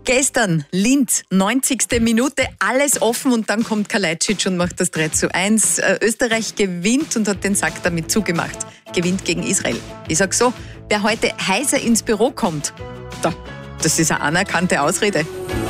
Gestern, Linz, 90. Minute, alles offen und dann kommt Kalajdzic und macht das 3:1. Österreich gewinnt und hat den Sack damit zugemacht. Gewinnt gegen Israel. Ich sag so, wer heute heiser ins Büro kommt, das ist eine anerkannte Ausrede.